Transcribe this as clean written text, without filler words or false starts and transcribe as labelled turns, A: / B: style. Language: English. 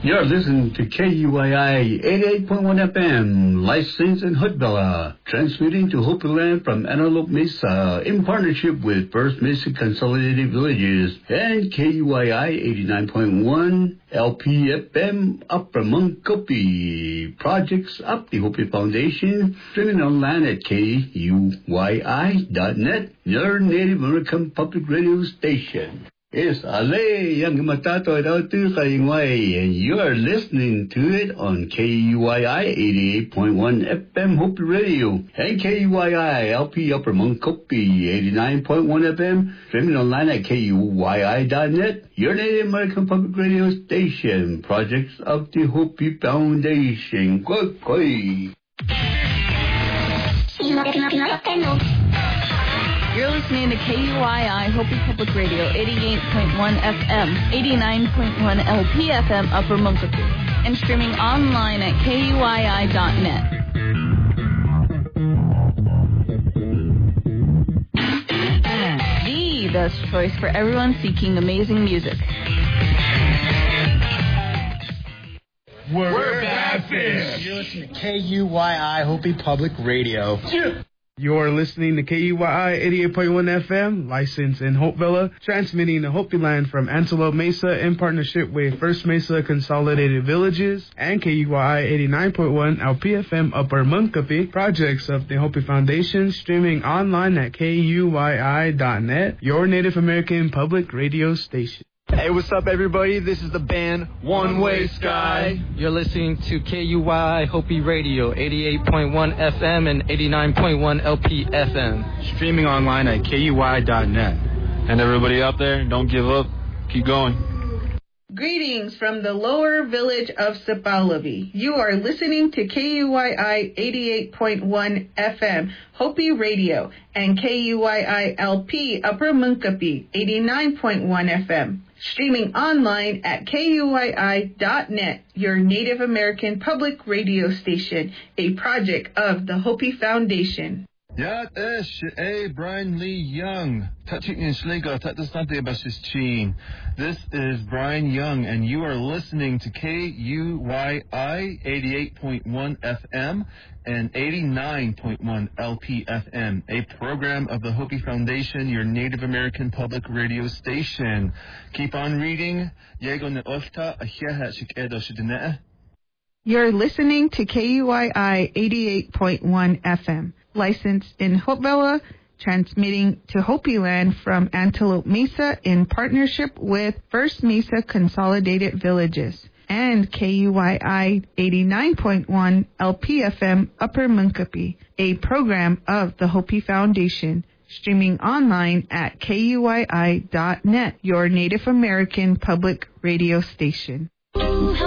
A: You're listening to KUII 88.1 FM, licensed in Hood-Bella, transmitting to Hopi Land from Antelope Mesa in partnership with First Mesa Consolidated Villages and KUII 89.1 LPFM Upper Munkopi. Projects of the Hopi Foundation, streaming online at KUII.net, your Native American Public Radio station. It's Ale Yang Matato Dautu Kaingwai, and you are listening to it on KUII 88.1 FM Hopi Radio and KUII LP Upper Munkopi 89.1 FM, streaming online at KUII.net, your Native American Public Radio station. Projects of the Hopi Foundation. Koi.
B: You're listening to KUII Hopi Public Radio 88.1 FM, 89.1 LPFM Upper Munkopi, and streaming online at KUII.net. The best choice for everyone seeking amazing music.
C: We're Baptist.
D: You're listening to KUII Hopi Public Radio.
C: You're listening to KUII 88.1 FM, licensed in Hope-Villa, transmitting to Hopi Land from Antelope Mesa in partnership with First Mesa Consolidated Villages and KUII 89.1 LPFM Upper Munkopi, projects of the Hopi Foundation, streaming online at KUII.net, your Native American Public Radio station.
E: Hey, what's up, everybody? This is the band One Way Sky.
F: You're listening to KUII Hopi Radio, 88.1 FM and 89.1 LPFM.
E: Streaming online at KUII.net.
G: And everybody out there, don't give up. Keep going.
H: Greetings from the lower village of Sipalavi. You are listening to KUII 88.1 FM Hopi Radio and KUII LP Upper Munkopi 89.1 FM. Streaming online at KUII.net, your Native American Public Radio station, a project of the Hopi Foundation.
I: Yat Esh Brian Lee Young. This is Brian Young, and you are listening to KUII 88.1 FM and 89.1 LPFM, a program of the Hopi Foundation, your Native American Public Radio station. Keep on reading.
H: You're listening to KUII 88.1 FM. Licensed in Hope-Bella, transmitting to Hopi Land from Antelope Mesa in partnership with First Mesa Consolidated Villages and KUII 89.1 LPFM Upper Munkopi, a program of the Hopi Foundation, streaming online at KUII.net, your Native American Public Radio station.